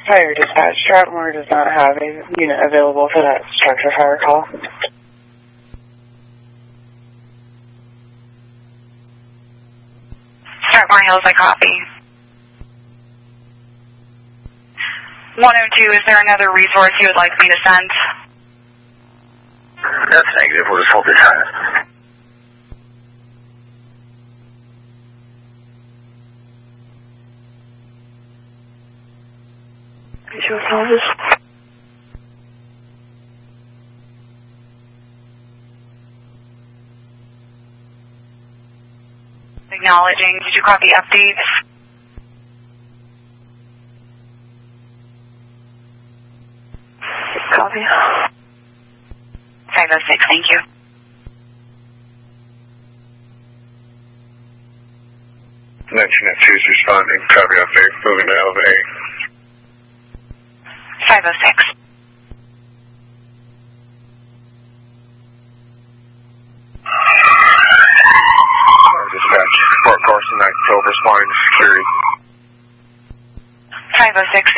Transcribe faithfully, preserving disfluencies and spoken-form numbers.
Fire dispatch, Stratmore does not have a unit available for that structure fire call. Stratmore Hills, I copy. one oh two, is there another resource you would like me to send? That's negative, we'll just hold this on. Visual service. Acknowledging, did you copy updates? Copy. five oh six, thank you. nineteen oh two is responding, copy update, moving to elevate. five oh six. Dispatch, Fort Carson, October, responding to security. five oh six,